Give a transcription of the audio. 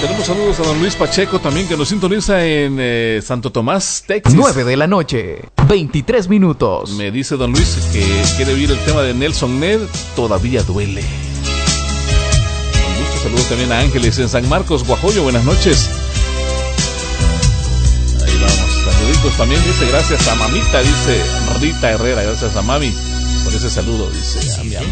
Tenemos saludos a don Luis Pacheco también, que nos sintoniza en Santo Tomás, Texas. 9 de la noche, 23 minutos. Me dice don Luis que quiere oír el tema de Nelson Ned, Todavía Duele. Con gusto, saludos también a Ángeles en San Marcos, Guajoyo, buenas noches. Ahí vamos, saluditos también, dice, gracias a mamita, dice Rita Herrera, gracias a mami por ese saludo, dice, a mi amor.